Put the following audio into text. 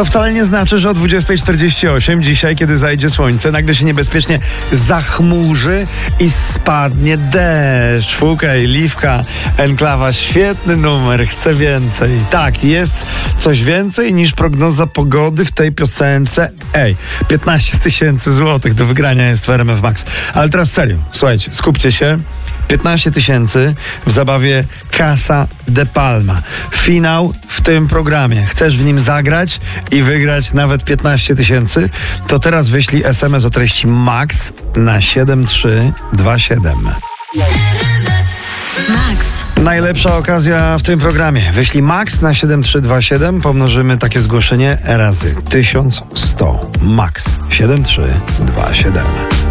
Co wcale nie znaczy, że o 20:48 dzisiaj, kiedy zajdzie słońce, nagle się niebezpiecznie zachmurzy i spadnie deszcz. Fukaj, Liwka, Enklawa, świetny numer, chcę więcej. Tak, jest coś więcej niż prognoza pogody w tej piosence. 15 000 złotych do wygrania jest w RMF Max. Ale teraz serio, słuchajcie, skupcie się. 15 000 w zabawie Casa de Palma. Finał w tym programie. Chcesz w nim zagrać i wygrać nawet 15 000? To teraz wyślij SMS o treści MAX na 7327. Max. Najlepsza okazja w tym programie. Wyślij MAX na 7327. Pomnożymy takie zgłoszenie razy 1100. MAX 7327.